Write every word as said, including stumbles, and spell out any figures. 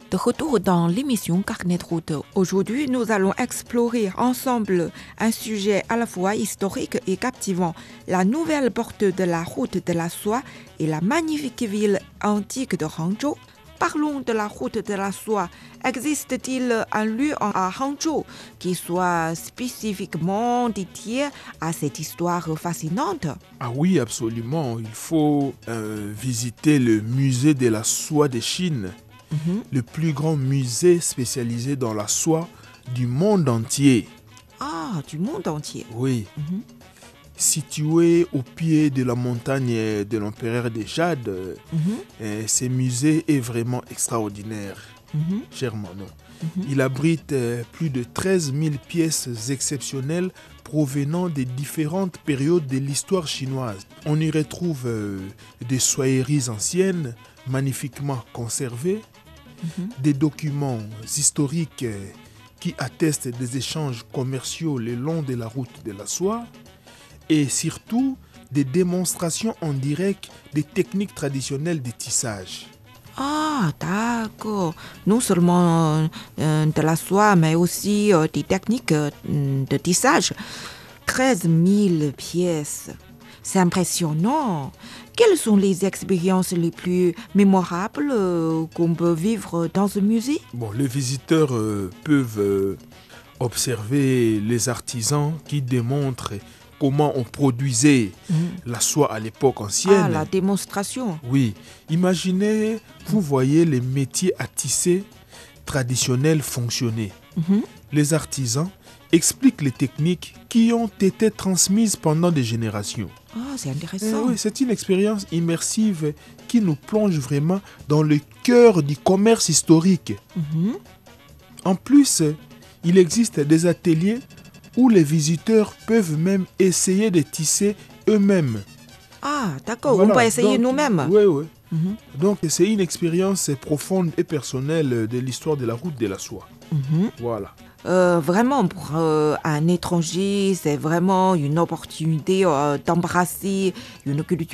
De retour dans l'émission Carnet de route. Aujourd'hui, nous allons explorer ensemble un sujet à la fois historique et captivant. La nouvelle porte de la route de la soie et la magnifique ville antique de Hangzhou. Parlons de la route de la soie. Existe-t-il un lieu à Hangzhou qui soit spécifiquement dédié à cette histoire fascinante? Ah oui, absolument. Il faut euh, visiter le musée de la soie de Chine, mm-hmm. le plus grand musée spécialisé dans la soie du monde entier. Ah, du monde entier. Oui. Mm-hmm. Situé au pied de la montagne de l'empereur des Jades, mm-hmm. euh, ce musée est vraiment extraordinaire, mm-hmm. cher Manon. Mm-hmm. Il abrite euh, plus de treize mille pièces exceptionnelles provenant des différentes périodes de l'histoire chinoise. On y retrouve euh, des soieries anciennes, magnifiquement conservées, mm-hmm. des documents historiques euh, qui attestent des échanges commerciaux le long de la route de la soie, et surtout des démonstrations en direct des techniques traditionnelles de tissage. Ah, d'accord. Non seulement euh, de la soie, mais aussi euh, des techniques euh, de tissage. treize mille pièces. C'est impressionnant. Quelles sont les expériences les plus mémorables euh, qu'on peut vivre dans ce musée? Bon, les visiteurs euh, peuvent euh, observer les artisans qui démontrent comment on produisait mmh. la soie à l'époque ancienne. Ah, la démonstration. Oui. Imaginez, vous voyez les métiers à tisser traditionnels fonctionner. Mmh. Les artisans expliquent les techniques qui ont été transmises pendant des générations. Ah, c'est intéressant. Eh oui, c'est une expérience immersive qui nous plonge vraiment dans le cœur du commerce historique. Mmh. En plus, il existe des ateliers où les visiteurs peuvent même essayer de tisser eux-mêmes. Ah, d'accord, voilà. On peut essayer Donc, nous-mêmes. Oui, oui. Mm-hmm. Donc, c'est une expérience profonde et personnelle de l'histoire de la route de la soie. Mm-hmm. Voilà. Euh, vraiment, pour euh, un étranger, c'est vraiment une opportunité euh, d'embrasser une culture